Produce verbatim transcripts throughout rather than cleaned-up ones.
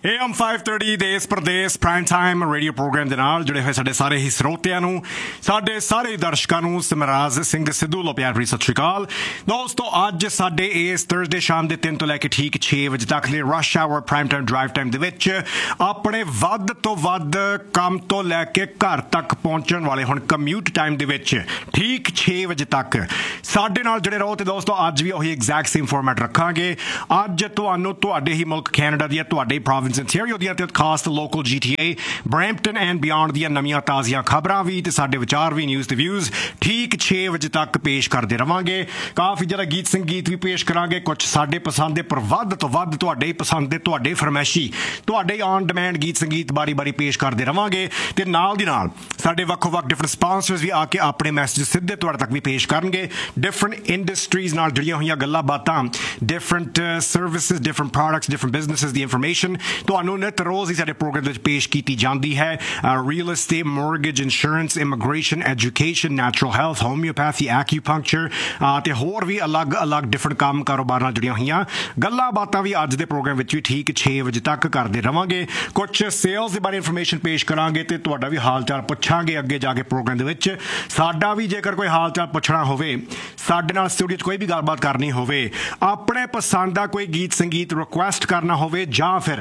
A M five thirty देश प्रदेश prime time radio programme ਦੇ ਨਾਲ जुड़े हुए साढ़े सारे ही ਸਰੋਤਿਆਂ ਨੂੰ ਸਾਡੇ ਸਾਰੇ ਦਰਸ਼ਕਾਂ ਨੂੰ ਸਿਮਰਾਜ ਸਿੰਘ ਸਿੱਧੂ ਲੋ ਪਿਆਰ ਭਰੀ ਸਤਿ ਸ਼੍ਰੀ ਅਕਾਲ ਦੋਸਤੋ। ਅੱਜ ਸਾਡੇ ਇਸ ਥਰਸਡੇ ਸ਼ਾਮ ਦੇ ਤਿੰਨ ਤੋਂ ਲੈ ਕੇ ਠੀਕ ਛੇ ਵਜੇ ਤੱਕ ਦੇ rush hour prime time drive time ਦੇ ਵਿੱਚ ਆਪਣੇ ਵੱਧ ਤੋਂ ਵੱਧ ਕੰਮ ਤੋਂ ਲੈ ਕੇ ਘਰ ਤੱਕ ਪਹੁੰਚਣ ਵਾਲੇ ਹੁਣ ਕਮਿਊਟ ਟਾਈਮ ਦੇ ਵਿੱਚ ਠੀਕ ਛੇ ਵਜੇ ਤੱਕ ਸਾਡੇ ਨਾਲ ਜੁੜੇ ਰਹੋ। ਤੇ ਦੋਸਤੋ ਅੱਜ ਵੀ ਉਹੀ ਐਗਜ਼ੈਕਟ ਸੇਮ ਫਾਰਮੈਟ ਰੱਖਾਂਗੇ। ਅੱਜ ਤੁਹਾਨੂੰ ਤੁਹਾਡੇ ਹੀ ਮੁਲਕ ਕੈਨੇਡਾ ਦੀਆਂ ਤੁਹਾਡੇ ਪ੍ਰੋਵਿੰਸ Ontario ਦੀਆਂ ਤੇ ਖਾਸ local G T A Brampton and beyond ਦੀਆਂ ਨਵੀਆਂ ਤਾਜ਼ੀਆਂ ਖਬਰਾਂ ਵੀ ਤੇ ਸਾਡੇ ਵਿਚਾਰ ਵੀ ਨਿਊਜ਼ ਤੇ ਵਿਊਜ਼ ਠੀਕ ਛੇ ਵਜੇ ਤੱਕ ਪੇਸ਼ ਕਰਦੇ ਰਵਾਂਗੇ। ਕਾਫੀ ਜ਼ਿਆਦਾ ਗੀਤ ਸੰਗੀਤ ਵੀ ਪੇਸ਼ ਕਰਾਂਗੇ, ਕੁਝ ਸਾਡੇ ਪਸੰਦ ਦੇ ਪਰ ਵੱਧ ਤੋਂ ਵੱਧ ਤੁਹਾਡੇ ਪਸੰਦ ਦੇ ਤੁਹਾਡੇ ਫਰਮਾਇਸ਼ੀ ਤੁਹਾਡੇ ਔਨ ਡਿਮਾਂਡ ਗੀਤ ਸੰਗੀਤ ਬਾਰੀ ਬਾਰੀ ਪੇਸ਼ ਕਰਦੇ ਰਵਾਂਗੇ। ਤੇ ਨਾਲ ਦੀ ਨਾਲ ਸਾਡੇ ਵੱਖੋ ਵੱਖ ਡਿਫਰੈਂਟ ਸਪਾਂਸਰਸ ਵੀ ਆ ਕੇ ਆਪਣੇ ਮੈਸੇਜ ਸਿੱਧੇ ਤੁਹਾਡੇ ਤੱਕ ਵੀ ਪੇਸ਼ ਕਰਨਗੇ। ਡਿਫਰੈਂਟ ਇੰਡਸਟਰੀਜ਼ ਨਾਲ ਜੁੜੀਆਂ ਹੋਈਆਂ ਗੱਲਾਂ ਬਾਤਾਂ, different services, different products, different ਬਿਜ਼ਨਸਿਜ਼ ਦੀ ਇਨਫੋਰਮੇਸ਼ਨ ਤੁਹਾਨੂੰ ਨਿਤ ਰੋਜ਼ ਹੀ ਸਾਡੇ ਪ੍ਰੋਗਰਾਮ ਵਿੱਚ ਪੇਸ਼ ਕੀਤੀ ਜਾਂਦੀ ਹੈ। Real estate, mortgage, insurance, immigration, education, natural health, homeopathy, acupuncture ਤੇ ਹੋਰ ਵੀ ਅਲੱਗ-ਅਲੱਗ ਡਿਫਰੈਂਟ ਕੰਮ ਕਾਰੋਬਾਰ ਨਾਲ ਜੁੜੀਆਂ ਹੋਈਆਂ ਗੱਲਾਂ ਬਾਤਾਂ ਵੀ ਅੱਜ ਦੇ ਪ੍ਰੋਗਰਾਮ ਵਿੱਚ ਵੀ ਠੀਕ ਛੇ ਵਜੇ ਤੱਕ ਕਰਦੇ ਰਵਾਂਗੇ। ਕੁਝ ਸੇਲਸ ਦੇ ਬਾਰੇ ਇਨਫੋਰਮੇਸ਼ਨ ਪੇਸ਼ ਕਰਾਂਗੇ ਤੇ ਤੁਹਾਡਾ ਵੀ ਹਾਲ ਚਾਲ ਪੁੱਛਾਂਗੇ ਅੱਗੇ ਜਾ ਕੇ ਪ੍ਰੋਗਰਾਮ ਦੇ ਵਿੱਚ। ਸਾਡਾ ਵੀ ਜੇਕਰ ਕੋਈ ਹਾਲ ਚਾਲ ਪੁੱਛਣਾ ਹੋਵੇ, ਸਾਡੇ ਨਾਲ ਸਟੂਡੀਓ 'ਚ ਕੋਈ ਵੀ ਗੱਲਬਾਤ ਕਰਨੀ ਹੋਵੇ, ਆਪਣੇ ਪਸੰਦ ਦਾ ਕੋਈ ਗੀਤ ਸੰਗੀਤ ਰਿਕੁਐਸਟ ਕਰਨਾ ਹੋਵੇ ਜਾਂ ਫਿਰ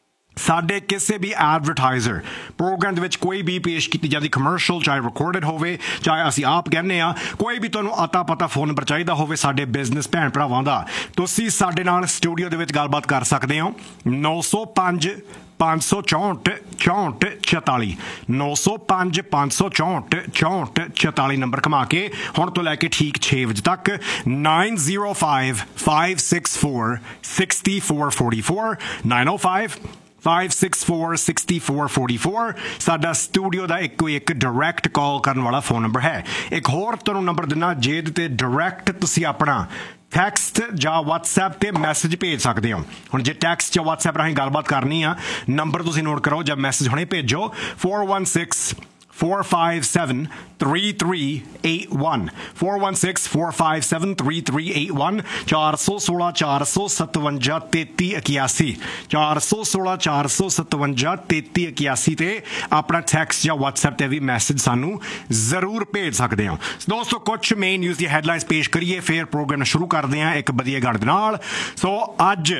ਸਾਡੇ ਕਿਸੇ ਵੀ ਐਡਵਰਟਾਈਜ਼ਰ ਪ੍ਰੋਗਰਾਮ ਦੇ ਵਿੱਚ ਕੋਈ ਵੀ ਪੇਸ਼ ਕੀਤੀ ਜਾਂਦੀ ਕਮਰਸ਼ੀਅਲ ਚਾਹੇ ਰਿਕਾਰਡਡ ਹੋਵੇ ਚਾਹੇ ਅਸੀਂ ਆਪ ਕਹਿੰਦੇ ਹਾਂ, ਕੋਈ ਵੀ ਤੁਹਾਨੂੰ ਅਤਾ ਪਤਾ ਫੋਨ ਨੰਬਰ ਚਾਹੀਦਾ ਹੋਵੇ ਸਾਡੇ ਬਿਜ਼ਨਸ ਭੈਣ ਭਰਾਵਾਂ ਦਾ, ਤੁਸੀਂ ਸਾਡੇ ਨਾਲ ਸਟੂਡੀਓ ਦੇ ਵਿੱਚ ਗੱਲਬਾਤ ਕਰ ਸਕਦੇ ਹੋ। ਨੌ ਸੌ ਪੰਜ ਪੰਜ ਸੌ ਚੌਂਹਠ ਚੌਂਹਠ ਚੁਤਾਲੀ ਨੌ ਸੌ ਪੰਜ ਪੰਜ ਸੌ ਚੌਂਹਠ ਚੌਂਹਠ ਚੁਤਾਲੀ ਨੰਬਰ ਘੁਮਾ ਕੇ ਹੁਣ ਤੋਂ ਲੈ ਕੇ ਠੀਕ ਛੇ ਵਜੇ ਤੱਕ nine zero five five six four six four four four nine ਓ five five six four six four four four ਸਾਡਾ ਸਟੂਡੀਓ ਦਾ ਇੱਕੋ ਇੱਕ ਡਾਇਰੈਕਟ ਕਾਲ ਕਰਨ ਵਾਲਾ ਫੋਨ ਨੰਬਰ ਹੈ। ਇੱਕ ਹੋਰ ਤੁਹਾਨੂੰ ਨੰਬਰ ਦਿੰਦਾ ਜੇ ਤੇ ਡਾਇਰੈਕਟ ਤੁਸੀਂ ਆਪਣਾ ਟੈਕਸਟ ਜਾਂ ਵਟਸਐਪ ਤੇ ਮੈਸੇਜ ਭੇਜ ਸਕਦੇ ਹੋ। ਹੁਣ ਜੇ ਟੈਕਸਟ ਜਾਂ ਵਟਸਐਪ ਰਾਹੀਂ ਗੱਲਬਾਤ ਕਰਨੀ ਆ, ਨੰਬਰ ਤੁਸੀਂ ਨੋਟ ਕਰੋ ਜਾਂ ਮੈਸੇਜ ਹੁਣੇ ਭੇਜੋ four one six four five seven three three eight one four one six four five seven three three eight one ਚਾਰ ਸੌ ਸੋਲਾਂ ਚਾਰ ਸੌ ਸਤਵੰਜਾ ਤੇਤੀ ਇਕਿਆਸੀ ਚਾਰ ਸੌ ਸੋਲਾਂ ਚਾਰ ਸੌ ਸਤਵੰਜਾ ਤੇਤੀ ਇਕਿਆਸੀ ਤੇ ਆਪਣਾ ਟੈਕਸਟ ਜਾਂ ਵਟਸਐਪ ਤੇ ਵੀ ਮੈਸੇਜ ਸਾਨੂੰ ਜ਼ਰੂਰ ਭੇਜ ਸਕਦੇ ਹੋ। ਦੋਸਤੋ ਕੁਝ ਮੇਨ ਨਿਊਜ਼ ਦੀ ਹੈਡਲਾਈਨਸ ਪੇਸ਼ ਕਰੀਏ, ਫਿਰ ਪ੍ਰੋਗਰਾਮ ਸ਼ੁਰੂ ਕਰਦੇ ਹਾਂ ਇੱਕ ਵਧੀਆ ਗਾਣੇ ਦੇ ਨਾਲ। ਸੋ ਅੱਜ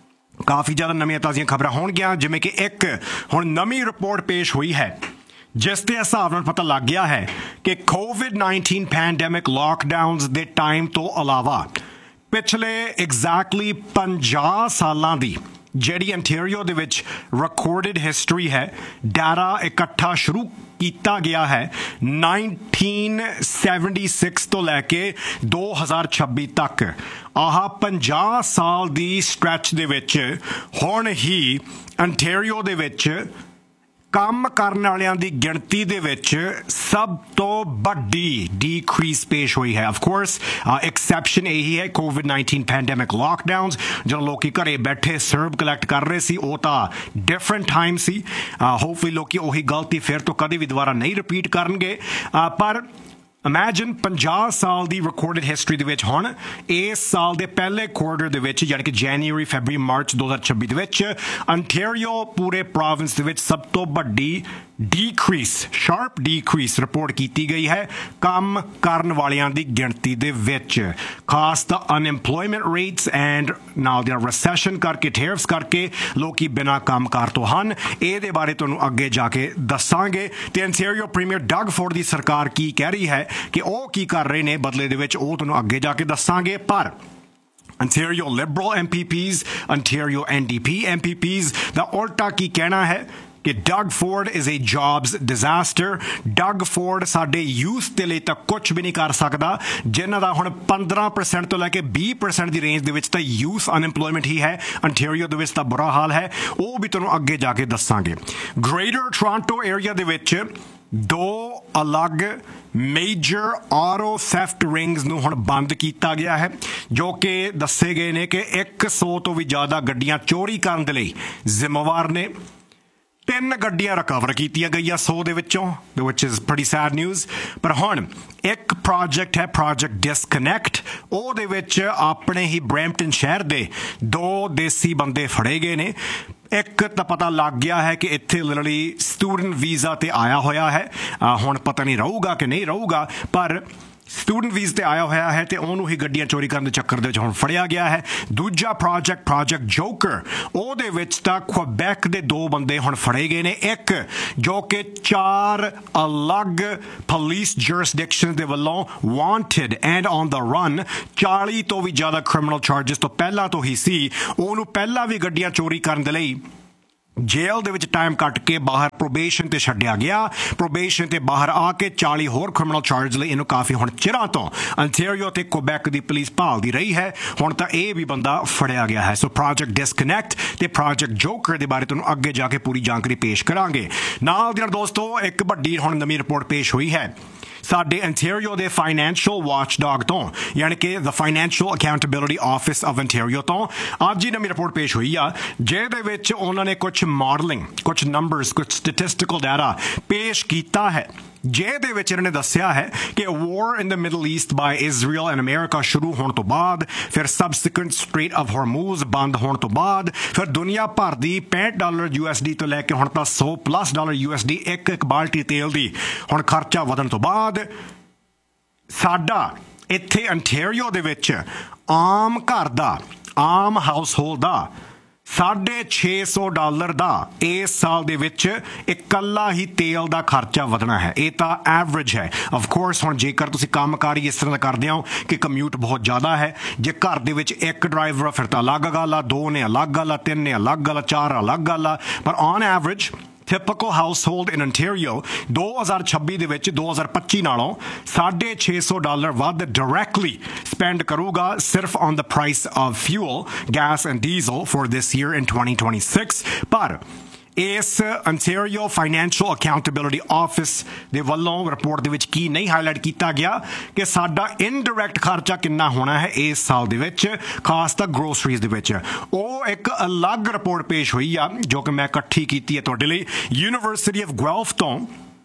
ਕਾਫੀ ਜ਼ਿਆਦਾ ਨਵੀਆਂ ਤਾਜ਼ੀਆਂ ਖਬਰਾਂ ਹੋਣਗੀਆਂ, ਜਿਵੇਂ ਕਿ ਇੱਕ ਹੁਣ ਨਵੀਂ ਰਿਪੋਰਟ ਪੇਸ਼ ਹੋਈ ਹੈ ਜਿਸ ਦੇ ਹਿਸਾਬ ਨਾਲ ਪਤਾ ਲੱਗ ਗਿਆ ਹੈ ਕਿ ਕੋਵਿਡ ਨਾਈਨਟੀਨ ਪੈਂਡੈਮਿਕ ਲਾਕਡਾਊਨਸ ਦੇ ਟਾਈਮ ਤੋਂ ਇਲਾਵਾ ਪਿਛਲੇ ਐਗਜ਼ੈਕਟਲੀ ਪੰਜਾਹ ਸਾਲਾਂ ਦੀ ਜਿਹੜੀ ਅੰਟੈਰੀਓ ਦੇ ਵਿੱਚ ਰਿਕਾਰਡਡ ਹਿਸਟਰੀ ਹੈ, ਡਾਟਾ ਇਕੱਠਾ ਸ਼ੁਰੂ ਕੀਤਾ ਗਿਆ ਹੈ ਨਾਈਨਟੀਨ ਸੈਵਨਟੀ ਸਿਕਸ ਤੋਂ ਲੈ ਕੇ ਦੋ ਹਜ਼ਾਰ ਛੱਬੀ ਤੱਕ। ਆਹ ਪੰਜਾਹ ਸਾਲ ਦੀ ਸਟ੍ਰੈਚ ਦੇ ਵਿੱਚ ਹੁਣ ਹੀ ਅੰਟੈਰੀਓ ਦੇ ਵਿੱਚ ਕੰਮ ਕਰਨ ਵਾਲਿਆਂ ਦੀ ਗਿਣਤੀ ਦੇ ਵਿੱਚ ਸਭ ਤੋਂ ਵੱਡੀ ਡੀਕਰੀਜ਼ ਪੇਸ਼ ਹੋਈ ਹੈ। ਆਫਕੋਰਸ ਐਕਸੈਪਸ਼ਨ ਇਹੀ ਹੈ ਕੋਵਿਡ ਨਾਈਨਟੀਨ ਪੈਂਡੈਮਿਕ ਲਾਕਡਾਊਨਸ, ਜਦੋਂ ਲੋਕੀ ਘਰੇ ਬੈਠੇ ਸਰਵ ਕਲੈਕਟ ਕਰ ਰਹੇ ਸੀ, ਉਹ ਤਾਂ ਡਿਫਰੈਂਟ ਟਾਈਮ ਸੀ। ਹੋਪਫੁਲੀ ਲੋਕੀ ਉਹੀ ਗਲਤੀ ਫਿਰ ਤੋਂ ਕਦੇ ਵੀ ਦੁਬਾਰਾ ਨਹੀਂ ਰਿਪੀਟ ਕਰਨਗੇ। ਪਰ ਇਮੈਜਿਨ ਪੰਜਾਹ ਸਾਲ ਦੀ ਰਿਕਾਰਡਡ ਹਿਸਟਰੀ ਦੇ ਵਿੱਚ ਹੁਣ ਇਸ ਸਾਲ ਦੇ ਪਹਿਲੇ ਕੁਆਰਟਰ ਦੇ ਵਿੱਚ ਯਾਨੀ ਕਿ ਜਨਵਰੀ ਫੈਬਰਰੀ ਮਾਰਚ ਦੋ ਹਜ਼ਾਰ ਛੱਬੀ ਦੇ ਵਿੱਚ ਅੰਟੈਰੀਓ ਪੂਰੇ ਪ੍ਰੋਵਿੰਸ ਦੇ ਵਿੱਚ ਸਭ ਤੋਂ ਵੱਡੀ ਡੀਕਰੀਜ਼ ਸ਼ਾਰਪ ਡੀਕਰੀਜ਼ ਰਿਪੋਰਟ ਕੀਤੀ ਗਈ ਹੈ ਕੰਮ ਕਰਨ ਵਾਲਿਆਂ ਦੀ ਗਿਣਤੀ ਦੇ ਵਿੱਚ। ਖਾਸ ਤਾਂ ਅਨਐਮਪਲੋਇਮੈਂਟ ਰੇਟਸ ਐਂਡ ਨਾਲ ਦੀਆਂ ਰੈਸੈਸ਼ਨ ਕਰਕੇ ਟੈਰਿਫਸ ਕਰਕੇ ਲੋਕੀ ਬਿਨਾਂ ਕੰਮ ਕਾਰ ਤੋਂ ਹਨ। ਇਹਦੇ ਬਾਰੇ ਤੁਹਾਨੂੰ ਅੱਗੇ ਜਾ ਕੇ ਦੱਸਾਂਗੇ। ਤੇ ਅੰਟੈਰੀਓ ਪ੍ਰੀਮੀਅਰ ਡਗ ਫੋਰਡ ਦੀ ਸਰਕਾਰ ਕੀ ਕਹਿ ਰਹੀ ਹੈ ਕਿ ਉਹ ਕੀ ਕਰ ਰਹੇ ਨੇ ਬਦਲੇ ਦੇ ਵਿੱਚ, ਉਹ ਤੁਹਾਨੂੰ ਅੱਗੇ ਜਾ ਕੇ ਦੱਸਾਂਗੇ। ਪਰ Ontario Liberal M P Ps, Ontario N D P M P Ps ਦਾ ਉਲਟਾ ਕੀ ਕਹਿਣਾ ਹੈ ਕਿ Doug Ford is a jobs disaster. Doug Ford ਸਾਡੇ ਯੂਥ ਦੇ ਲਈ ਤਾਂ ਕੁਝ ਵੀ ਨਹੀਂ ਕਰ ਸਕਦਾ, ਜਿਨ੍ਹਾਂ ਦਾ ਹੁਣ ਪੰਦਰਾਂ ਪਰਸੈਂਟ ਤੋਂ ਲੈ ਕੇ ਵੀਹ ਪਰਸੈਂਟ ਦੀ ਰੇਂਜ ਦੇ ਵਿੱਚ ਤਾਂ ਯੂਥ ਅਨਐਮਪਲੋਇਮੈਂਟ ਹੀ ਹੈ। ਅੰਟੈਰੀਓ ਦੇ ਵਿੱਚ ਤਾਂ ਬੁਰਾ ਹਾਲ ਹੈ, ਉਹ ਵੀ ਤੁਹਾਨੂੰ ਅੱਗੇ ਜਾ ਕੇ ਦੱਸਾਂਗੇ। ਗ੍ਰੇਟਰ ਟੋਰਾਂਟੋ ਏਰੀਆ ਦੇ ਵਿੱਚ ਦੋ ਅਲੱਗ ਮੇਜਰ ਆਟੋ ਥੈਫਟ ਰਿੰਗਸ ਨੂੰ ਹੁਣ ਬੰਦ ਕੀਤਾ ਗਿਆ ਹੈ, ਜੋ ਕਿ ਦੱਸੇ ਗਏ ਨੇ ਕਿ ਇੱਕ ਸੌ ਤੋਂ ਵੀ ਜ਼ਿਆਦਾ ਗੱਡੀਆਂ ਚੋਰੀ ਕਰਨ ਦੇ ਲਈ ਜ਼ਿੰਮੇਵਾਰ ਨੇ। ਤਿੰਨ ਗੱਡੀਆਂ ਰਿਕਵਰ ਕੀਤੀਆਂ ਗਈਆਂ ਸੌ ਦੇ ਵਿੱਚੋਂ, ਵਿਚ ਇਜ਼ ਪ੍ਰੀਟੀ ਸੈਡ ਨਿਊਜ਼। ਪਰ ਹੁਣ ਇੱਕ ਪ੍ਰੋਜੈਕਟ ਹੈ, ਪ੍ਰੋਜੈਕਟ ਡਿਸਕਨੈਕਟ, ਉਹਦੇ ਵਿੱਚ ਆਪਣੇ ਹੀ ਬਰੈਂਪਟਨ ਸ਼ਹਿਰ ਦੇ ਦੋ ਦੇਸੀ ਬੰਦੇ ਫੜੇ ਗਏ ਨੇ। ਇੱਕ ਤਾਂ ਪਤਾ ਲੱਗ ਗਿਆ ਹੈ ਕਿ ਇੱਥੇ ਲਿਟਰਲੀ ਸਟੂਡੈਂਟ ਵੀਜ਼ਾ ਤੇ ਆਇਆ ਹੋਇਆ ਹੈ, ਹੁਣ ਪਤਾ ਨਹੀਂ ਰਹੂਗਾ ਕਿ ਨਹੀਂ ਰਹੂਗਾ, ਪਰ ਸਟੂਡੈਂਟ ਵੀਜ਼ਾ ਤੇ ਆਇਆ ਹੋਇਆ ਹੈ ਤੇ ਉਹਨੂੰ ਹੀ ਗੱਡੀਆਂ ਚੋਰੀ ਕਰਨ ਦੇ ਚੱਕਰ ਦੇ ਵਿੱਚ ਹੁਣ ਫੜਿਆ ਗਿਆ ਹੈ। ਦੂਜਾ ਪ੍ਰੋਜੈਕਟ ਪ੍ਰੋਜੈਕਟ ਜੋਕਰ, ਉਹਦੇ ਵਿੱਚ ਤਾਂ ਕੁਬੈਕ ਦੇ ਦੋ ਬੰਦੇ ਹੁਣ ਫੜੇ ਗਏ ਨੇ, ਇੱਕ ਜੋ ਕਿ ਚਾਰ ਅਲੱਗ ਪੁਲਿਸ ਜੁਰਿਸਡਿਕਸ਼ਨ ਦੇ ਵੱਲੋਂ wanted and on the run, ਚਾਲੀ ਤੋਂ ਵੀ ਜ਼ਿਆਦਾ ਕ੍ਰਿਮੀਨਲ ਚਾਰਜਸ ਤੋਂ ਪਹਿਲਾਂ ਤੋਂ ਹੀ ਸੀ। ਉਹਨੂੰ ਪਹਿਲਾਂ ਵੀ ਗੱਡੀਆਂ ਚੋਰੀ ਕਰਨ ਦੇ ਲਈ ਜੇਲ੍ਹ ਦੇ ਵਿੱਚ ਟਾਈਮ ਕੱਟ ਕੇ ਬਾਹਰ ਪ੍ਰੋਬੇਸ਼ਨ ਤੇ ਛੱਡਿਆ ਗਿਆ। ਪ੍ਰੋਬੇਸ਼ਨ ਤੇ ਬਾਹਰ ਆ ਕੇ ਚਾਲੀ ਹੋਰ ਕ੍ਰਿਮੀਨਲ ਚਾਰਜ ਲਈ ਇਹਨੂੰ ਕਾਫੀ ਹੁਣ ਚਿਰਾਂ ਤੋਂ ਅੰਟੈਰੀਓ ਤੇ ਕੁਬੈਕ ਦੀ ਪੁਲਿਸ ਭਾਲਦੀ ਰਹੀ ਹੈ। ਹੁਣ ਤਾਂ ਇਹ ਵੀ ਬੰਦਾ ਫੜਿਆ ਗਿਆ ਹੈ। ਸੋ ਪ੍ਰੋਜੈਕਟ ਡਿਸਕਨੈਕਟ ਤੇ ਪ੍ਰੋਜੈਕਟ ਜੋਕਰ ਦੇ ਬਾਰੇ ਤੁਹਾਨੂੰ ਅੱਗੇ ਜਾ ਕੇ ਪੂਰੀ ਜਾਣਕਾਰੀ ਪੇਸ਼ ਕਰਾਂਗੇ। ਨਾਲ ਦੀ ਨਾਲ ਦੋਸਤੋ ਇੱਕ ਵੱਡੀ ਹੁਣ ਨਵੀਂ ਰਿਪੋਰਟ ਪੇਸ਼ ਹੋਈ ਹੈ ਸਾਡੇ ਅੰਟੈਰੀਓ ਦੇ ਫਾਈਨੈਂਸ਼ੀਅਲ ਵਾਚਡੌਗ ਤੋਂ, ਯਾਨੀ ਕਿ ਦ financial accountability office of Ontario ਤੋਂ ਅੱਜ ਹੀ ਨਵੀਂ ਰਿਪੋਰਟ ਪੇਸ਼ ਹੋਈ ਆ, ਜਿਹਦੇ ਵਿੱਚ ਉਹਨਾਂ ਨੇ ਕੁਝ ਮਾਡਲਿੰਗ, ਕੁਝ ਨੰਬਰਸ, ਕੁਝ ਸਟੈਟਿਸਟੀਕਲ ਡਾਟਾ ਪੇਸ਼ ਕੀਤਾ ਹੈ, ਜਿਹਦੇ ਵਿੱਚ ਇਹਨਾਂ ਨੇ ਦੱਸਿਆ ਹੈ ਕਿ ਵਾਰ ਇਨ ਦ middle East by Israel and America ਸ਼ੁਰੂ ਹੋਣ ਤੋਂ ਬਾਅਦ, ਫਿਰ ਸਬਸੀਕੁਐਂਟ ਸਟ੍ਰੇਟ ਆਫ ਹਾਰਮੂਜ਼ ਬੰਦ ਹੋਣ ਤੋਂ ਬਾਅਦ, ਫਿਰ ਦੁਨੀਆ ਭਰ ਦੀ ਪੈਂਹਠ ਡਾਲਰ ਯੂ ਐਸ ਡੀ ਤੋਂ ਲੈ ਕੇ ਹੁਣ ਤਾਂ ਸੌ plus dollar U S D ਇੱਕ ਇੱਕ ਬਾਲਟੀ ਤੇਲ ਦੀ ਹੁਣ ਖਰਚਾ ਵਧਣ ਤੋਂ ਬਾਅਦ ਸਾਡਾ ਇੱਥੇ ਅੰਟੈਰੀਓ ਦੇ ਵਿੱਚ ਆਮ ਘਰ ਦਾ, ਆਮ ਹਾਊਸ ਹੋਲਡ ਦਾ ਸਾਢੇ ਛੇ ਸੌ ਡਾਲਰ ਦਾ ਇਸ ਸਾਲ ਦੇ ਵਿੱਚ ਇਕੱਲਾ ਹੀ ਤੇਲ ਦਾ ਖਰਚਾ ਵਧਣਾ ਹੈ। ਇਹ ਤਾਂ ਐਵਰੇਜ ਹੈ। ਆਫ ਕੋਰਸ ਹੁਣ ਜੇਕਰ ਤੁਸੀਂ ਕੰਮਕਾਰੀ ਇਸ ਤਰ੍ਹਾਂ ਦਾ ਕਰਦੇ ਹੋ ਕਿ ਕਮਿਊਟ ਬਹੁਤ ਜ਼ਿਆਦਾ ਹੈ, ਜੇ ਘਰ ਦੇ ਵਿੱਚ ਇੱਕ ਡਰਾਈਵਰ ਆ ਫਿਰ ਤਾਂ ਅਲੱਗ ਗੱਲ ਆ, ਦੋ ਨੇ ਅਲੱਗ ਗੱਲ ਆ, ਤਿੰਨ ਨੇ ਅਲੱਗ ਗੱਲ ਆ, ਚਾਰ ਅਲੱਗ ਗੱਲ ਆ, ਪਰ on average typical household in Ontario ਦੋ ਹਜ਼ਾਰ ਛੱਬੀ ਦੇ ਵਿੱਚ ਦੋ ਹਜ਼ਾਰ ਪੱਚੀ ਨਾਲੋਂ ਸਾਢੇ ਛੇ ਸੌ ਡਾਲਰ ਵੱਧ ਡਾਇਰੈਕਟਲੀ ਸਪੈਂਡ ਕਰੂਗਾ ਸਿਰਫ on the price of fuel, gas and diesel for this year in twenty twenty-six। ਪਰ ਇਸ ਅੰਟੈਰੀਓ ਫਾਈਨੈਂਸ਼ੀਅਲ ਅਕਾਊਂਟੇਬਿਲਿਟੀ ਆਫਿਸ ਦੇ ਵੱਲੋਂ ਰਿਪੋਰਟ ਦੇ ਵਿੱਚ ਕੀ ਨਹੀਂ ਹਾਈਲਾਈਟ ਕੀਤਾ ਗਿਆ ਕਿ ਸਾਡਾ ਇਨਡਾਇਰੈਕਟ ਖਰਚਾ ਕਿੰਨਾ ਹੋਣਾ ਹੈ ਇਸ ਸਾਲ ਦੇ ਵਿੱਚ, ਖਾਸ ਤਾਂ ਗਰੋਸਰੀਜ਼ ਦੇ ਵਿੱਚ। ਉਹ ਇੱਕ ਅਲੱਗ ਰਿਪੋਰਟ ਪੇਸ਼ ਹੋਈ ਆ ਜੋ ਕਿ ਮੈਂ ਇਕੱਠੀ ਕੀਤੀ ਹੈ ਤੁਹਾਡੇ ਲਈ ਯੂਨੀਵਰਸਿਟੀ ਆਫ ਗੁਐਲਫ ਤੋਂ।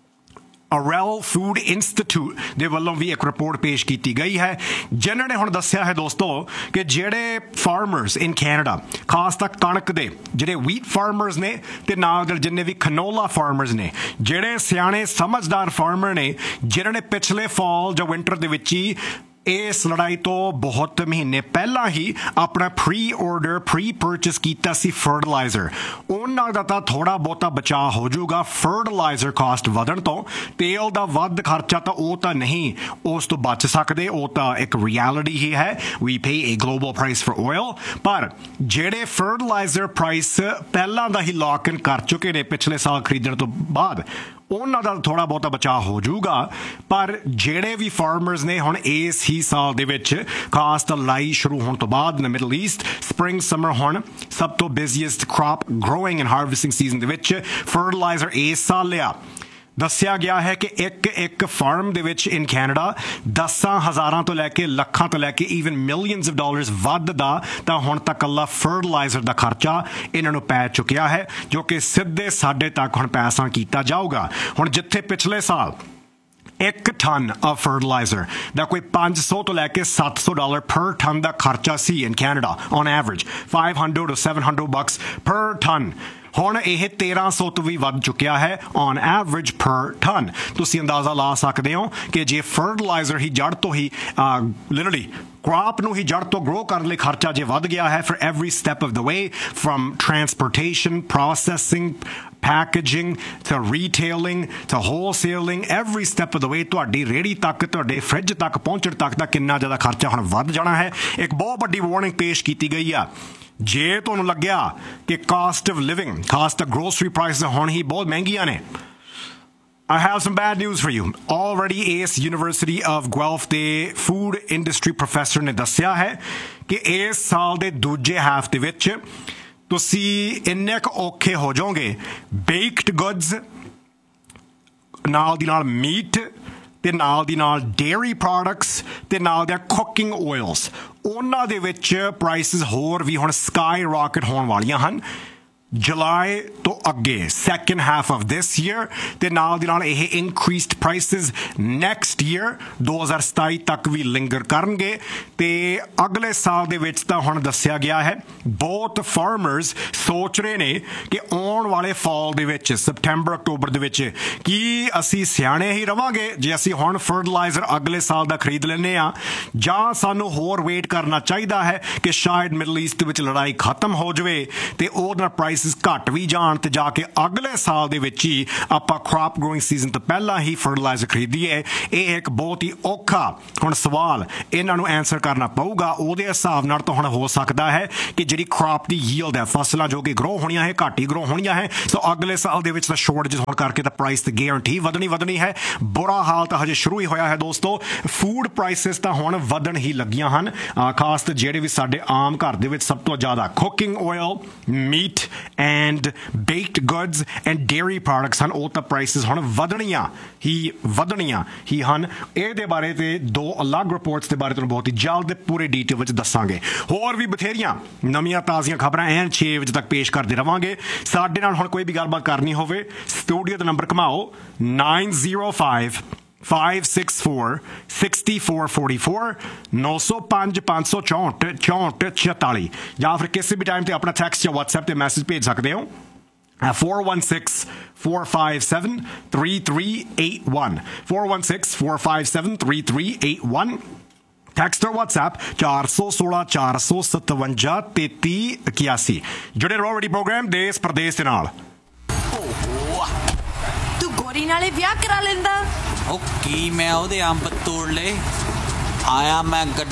ਅਰੈਲ ਫੂਡ ਇੰਸਟੀਟਿਊਟ ਦੇ ਵੱਲੋਂ ਵੀ ਇੱਕ ਰਿਪੋਰਟ ਪੇਸ਼ ਕੀਤੀ ਗਈ ਹੈ, ਜਿਨ੍ਹਾਂ ਨੇ ਹੁਣ ਦੱਸਿਆ ਹੈ ਦੋਸਤੋ ਕਿ ਜਿਹੜੇ ਫਾਰਮਰਸ ਇਨ ਕੈਨੇਡਾ, ਖਾਸ ਤਾਂ ਕਣਕ ਦੇ ਜਿਹੜੇ ਵੀਟ ਫਾਰਮਰਸ ਨੇ ਤੇ ਨਾਲ ਦੇ ਜਿੰਨੇ ਵੀ ਕਨੋਲਾ ਫਾਰਮਰਸ ਨੇ, ਜਿਹੜੇ ਸਿਆਣੇ ਸਮਝਦਾਰ ਫਾਰਮਰ ਨੇ, ਜਿਨ੍ਹਾਂ ਨੇ ਪਿਛਲੇ ਫਾਲ ਜਾਂ ਵਿੰਟਰ ਦੇ ਵਿੱਚ ਹੀ ਇਸ ਲੜਾਈ ਤੋਂ ਬਹੁਤ ਮਹੀਨੇ ਪਹਿਲਾਂ ਹੀ ਆਪਣਾ ਪ੍ਰੀ ਆਰਡਰ ਪ੍ਰੀ ਪਰਚੇਸ ਕੀਤਾ ਸੀ ਫਰਟੀਲਾਈਜ਼ਰ, ਉਹਨਾਂ ਦਾ ਤਾਂ ਥੋੜਾ ਬਹੁਤਾ ਬਚਾਅ ਹੋ ਜਾਊਗਾ ਫਰਟੀਲਾਈਜ਼ਰ ਕਾਸਟ ਵਧਣ ਤੋਂ। ਤੇਲ ਦਾ ਵੱਧ ਖਰਚਾ ਤਾਂ ਉਹ ਤਾਂ ਨਹੀਂ ਉਸ ਤੋਂ ਬਚ ਸਕਦੇ, ਉਹ ਤਾਂ ਇੱਕ ਰਿਐਲਿਟੀ ਹੀ ਹੈ, ਵੀ ਪੇ ਏ ਗਲੋਬਲ ਪ੍ਰਾਈਸ ਫॉर ਆਇਲ। ਪਰ ਜਿਹੜੇ ਫਰਟੀਲਾਈਜ਼ਰ ਪ੍ਰਾਈਸ ਪਹਿਲਾਂ ਦਾ ਹੀ ਲੌਕ ਇਨ ਕਰ ਚੁੱਕੇ ਨੇ ਪਿਛਲੇ ਸਾਲ ਖਰੀਦਣ ਤੋਂ ਬਾਅਦ, ਉਹਨਾਂ ਦਾ ਥੋੜਾ ਬਹੁਤਾ ਬਚਾਅ ਹੋ ਜਾਊਗਾ। ਪਰ ਜਿਹੜੇ ਵੀ ਫਾਰਮਰਸ ਨੇ ਹੁਣ ਇਸ ਹੀ ਸਾਲ ਦੇ ਵਿੱਚ, ਖਾਸ ਤਾਂ ਲੜਾਈ ਸ਼ੁਰੂ ਹੋਣ ਤੋਂ ਬਾਅਦ ਨ ਮਿਡਲ ਈਸਟ, ਸਪਰਿੰਗ ਸਮਰ ਹੁਣ ਸਭ ਤੋਂ ਬਿਜ਼ੀਐਸਟ crop growing and harvesting season ਦੇ ਵਿੱਚ ਫਰਟੀਲਾਈਜ਼ਰ ਇਸ ਸਾਲ ਲਿਆ। ਦੱਸਿਆ ਗਿਆ ਹੈ ਕਿ ਇੱਕ ਇੱਕ ਫਾਰਮ ਦੇ ਵਿੱਚ ਇਨ ਕੈਨੇਡਾ ਦਸਾਂ ਹਜ਼ਾਰਾਂ ਤੋਂ ਲੈ ਕੇ ਲੱਖਾਂ ਤੋਂ ਲੈ ਕੇ ਈਵਨ ਮਿਲੀਅਨਸ ਆਫ ਡਾਲਰਸ ਵੱਧ ਦਾ ਤਾਂ ਹੁਣ ਤੱਕ ਇਕੱਲਾ ਫਰਟੀਲਾਈਜ਼ਰ ਦਾ ਖਰਚਾ ਇਹਨਾਂ ਨੂੰ ਪੈ ਚੁੱਕਿਆ ਹੈ, ਜੋ ਕਿ ਸਿੱਧੇ ਸਾਡੇ ਤੱਕ ਹੁਣ ਪੈਸਾ ਕੀਤਾ ਜਾਊਗਾ। ਹੁਣ ਜਿੱਥੇ ਪਿਛਲੇ ਸਾਲ ਇੱਕ ਟਨ ਆਫ ਫਰਟੀਲਾਈਜ਼ਰ ਦਾ ਕੋਈ ਪੰਜ ਸੌ ਤੋਂ ਲੈ ਕੇ ਸੱਤ ਸੌ ਡਾਲਰ ਪਰ ਟਨ ਦਾ ਖਰਚਾ ਸੀ in Canada on average five hundred to seven hundred bucks per ton, ਹੁਣ ਇਹ ਤੇਰਾਂ ਸੌ ਤੋਂ ਵੀ ਵੱਧ ਚੁੱਕਿਆ ਹੈ ਔਨ ਐਵਰੇਜ ਪਰ ਟਨ। ਤੁਸੀਂ ਅੰਦਾਜ਼ਾ ਲਾ ਸਕਦੇ ਹੋ ਕਿ ਜੇ ਫਰਟੀਲਾਈਜ਼ਰ ਹੀ ਜੜ ਤੋਂ ਹੀ ਲਿਟਰਲੀ ਕ੍ਰੌਪ ਨੂੰ ਹੀ ਜੜ ਤੋਂ ਗਰੋ ਕਰਨ ਲਈ ਖਰਚਾ ਜੇ ਵੱਧ ਗਿਆ ਹੈ for every step of the way, firm transportation, processing, packaging to retailing to wholesaling, every step of the way ਤੁਹਾਡੀ ਰੇਹੜੀ ਤੱਕ, ਤੁਹਾਡੇ ਫ੍ਰਿਜ ਤੱਕ ਪਹੁੰਚਣ ਤੱਕ ਦਾ ਕਿੰਨਾ ਜ਼ਿਆਦਾ ਖਰਚਾ ਹੁਣ ਵੱਧ ਜਾਣਾ ਹੈ। ਇੱਕ ਬਹੁਤ ਵੱਡੀ ਵਾਰਨਿੰਗ ਪੇਸ਼ ਕੀਤੀ ਗਈ ਆ, ਜੇ ਤੁਹਾਨੂੰ ਲੱਗਿਆ ਕਿ ਕਾਸਟ ਆਫ ਲਿਵਿੰਗ, ਖਾਸ ਤਾਂ ਗਰੋਸਰੀ ਪ੍ਰਾਈਸ ਹੁਣ ਹੀ ਬਹੁਤ ਮਹਿੰਗੀਆਂ ਨੇ, I have some bad news for you. Already ਇਸ ਯੂਨੀਵਰਸਿਟੀ ਆਫ ਗੁਐਲਫ ਦੇ ਫੂਡ ਇੰਡਸਟਰੀ ਪ੍ਰੋਫੈਸਰ ਨੇ ਦੱਸਿਆ ਹੈ ਕਿ ਇਸ ਸਾਲ ਦੇ ਦੂਜੇ ਹਾਫ ਦੇ ਵਿੱਚ ਤੁਸੀਂ ਇੰਨੇ ਕੁ ਔਖੇ ਹੋ ਜਾਓਗੇ ਬੇਕਡ ਗੁੱਡਸ ਨਾਲ ਦੀ ਨਾਲ ਮੀਟ ਤੇ ਨਾਲ ਦੀ ਨਾਲ ਡੇਅਰੀ ਪ੍ਰੋਡਕਟਸ ਤੇ ਨਾਲ ਦੇ ਕੁਕਿੰਗ ਆਇਲਸ, ਉਹਨਾਂ ਦੇ ਵਿੱਚ ਪ੍ਰਾਈਸਿਸ ਹੋਰ ਵੀ ਹੁਣ ਸਕਾਈ ਰਾਕਟ ਹੋਣ ਵਾਲੀਆਂ ਹਨ। ਜੁਲਾਈ ਤੋਂ ਅੱਗੇ second half of this year ਤੇ ਨਾਲ ਦੀ ਨਾਲ ਇਹ ਇਨਕਰੀਸਡ ਪ੍ਰਾਈਸਿਸ ਨੈਕਸਟ ਈਅਰ ਦੋ ਹਜ਼ਾਰ ਸਤਾਈ ਤੱਕ ਵੀ ਲਿੰਗਰ ਕਰਨਗੇ ਤੇ ਅਗਲੇ ਸਾਲ ਦੇ ਵਿੱਚ ਤਾਂ ਹੁਣ ਦੱਸਿਆ ਗਿਆ ਹੈ ਬਹੁਤ ਫਾਰਮਰਸ ਸੋਚ ਰਹੇ ਨੇ ਕਿ ਆਉਣ ਵਾਲੇ ਫਾਲ ਦੇ ਵਿੱਚ ਸਪਟੈਂਬਰ ਅਕਤੂਬਰ ਦੇ ਵਿੱਚ ਕੀ ਅਸੀਂ ਸਿਆਣੇ ਹੀ ਰਵਾਂਗੇ ਜੇ ਅਸੀਂ ਹੁਣ ਫਰਟੀਲਾਈਜ਼ਰ ਅਗਲੇ ਸਾਲ ਦਾ ਖਰੀਦ ਲੈਂਦੇ ਹਾਂ ਜਾਂ ਸਾਨੂੰ ਹੋਰ ਵੇਟ ਕਰਨਾ ਚਾਹੀਦਾ ਹੈ ਕਿ ਸ਼ਾਇਦ ਮਿਡਲ ਈਸਟ ਦੇ ਵਿੱਚ ਲੜਾਈ ਖਤਮ ਹੋ ਜਾਵੇ ਤੇ ਉਹਦੇ ਨਾਲ ਪ੍ਰਾਈਸਿਸ ਘੱਟ ਵੀ ਜਾਣ ਤੇ ਜਾ ਕੇ ਅਗਲੇ ਸਾਲ ਦੇ ਵਿੱਚ ਹੀ ਆਪਾਂ ਕ੍ਰੌਪ ਗਰੋਇੰਗ ਸੀਜ਼ਨ ਤੋਂ ਪਹਿਲਾਂ ਹੀ ਫਰਟੀਲਾਈਜ਼ਰ ਖਰੀਦੀਏ। ਇਹ ਇੱਕ ਬਹੁਤ ਹੀ ਔਖਾ ਹੁਣ ਸਵਾਲ ਇਹਨਾਂ ਨੂੰ ਆਨਸਰ ਕਰਨਾ ਪਊਗਾ। ਉਹਦੇ ਹਿਸਾਬ ਨਾਲ ਤਾਂ ਹੁਣ ਹੋ ਸਕਦਾ ਹੈ ਕਿ ਜਿਹੜੀ ਕ੍ਰੌਪ ਦੀ ਯੀਲਡ ਹੈ ਫਸਲਾਂ ਜੋ ਕਿ ਗਰੋ ਹੋਣੀਆਂ ਹੈ ਘੱਟ ਹੀ ਗਰੋ ਹੋਣੀਆਂ ਹੈ ਸੋ ਅਗਲੇ ਸਾਲ ਦੇ ਵਿੱਚ ਤਾਂ ਸ਼ੋਰਟੇਜ ਹੋਣ ਕਰਕੇ ਤਾਂ ਪ੍ਰਾਈਸ ਤੇ ਗਾਰੰਟੀ ਵਧਣੀ ਵਧਣੀ ਹੈ। ਬੁਰਾ ਹਾਲ ਤਾਂ ਹਜੇ ਸ਼ੁਰੂ ਹੀ ਹੋਇਆ ਹੈ ਦੋਸਤੋ। ਫੂਡ ਪ੍ਰਾਈਸਿਸ ਤਾਂ ਹੁਣ ਵਧਣ ਹੀ ਲੱਗੀਆਂ ਹਨ ਖਾਸ ਤੇ ਜਿਹੜੇ ਵੀ ਸਾਡੇ ਆਮ ਘਰ ਦੇ ਵਿੱਚ ਸਭ ਤੋਂ ਜ਼ਿਆਦਾ cooking oil meat and baked goods and dairy products ਹਨ ਉਹ ਤਾਂ ਪ੍ਰਾਈਸਿਸ ਹੁਣ ਵਧਣੀਆਂ ਹੀ ਵਧਣੀਆਂ ਹੀ ਹਨ। ਇਹਦੇ ਬਾਰੇ ਤੇ ਦੋ ਅਲੱਗ ਰਿਪੋਰਟਸ ਦੇ ਬਾਰੇ ਤੁਹਾਨੂੰ ਬਹੁਤ ਹੀ ਜਲਦ ਪੂਰੇ ਡੀਟੇਲ ਵਿੱਚ ਦੱਸਾਂਗੇ। ਹੋਰ ਵੀ ਬਥੇਰੀਆਂ ਨਵੀਆਂ ਤਾਜ਼ੀਆਂ ਖਬਰਾਂ ਐਨ ਛੇ ਵਜੇ ਤੱਕ ਪੇਸ਼ ਕਰਦੇ ਰਵਾਂਗੇ। ਸਾਡੇ ਨਾਲ ਹੁਣ ਕੋਈ ਵੀ ਗੱਲਬਾਤ ਕਰਨੀ ਹੋਵੇ ਸਟੂਡੀਓ ਦਾ number ਘਮਾਓ nine zero five five six four six four four four ਨੌ ਸੌ ਪੰਜ ਪੰਜ ਸੌ ਚੌਂਹਠ ਚੌਂਹਠ ਛਿਆਲੀ ਜਾਂ ਫਿਰ ਕਿਸੇ ਵੀ ਟਾਈਮ ਤੇ ਆਪਣਾ ਟੈਕਸਟ ਜਾਂ WhatsApp ਤੇ ਮੈਸੇਜ ਭੇਜ ਸਕਦੇ ਹੋ four one six four five seven three three eight one four one six four five seven three three eight one text ਔਰ WhatsApp ਚਾਰ ਸੌ ਸੋਲਾਂ ਚਾਰ ਸੌ ਸਤਵੰਜਾ ਤੇਤੀ ਇਕਿਆਸੀ। ਜੁੜੇ ਰਹੋ ਰੇਡੀਓ ਪ੍ਰੋਗਰਾਮ ਦੇਸ਼ ਪ੍ਰਦੇਸ਼ ਦੇ ਨਾਲ। ਤੂੰ ਗੋਰੀ ਨਾਲੇ ਵਿਆਹ ਕਰਾ ਲੈਂਦਾ। ਉਹ ਕੀ ਮੈਂ ਉਹਦੇ ਅੰਬ ਤੋੜ ਲਏ ਆਇਆ ਮੈਂ ਗੱਡੀ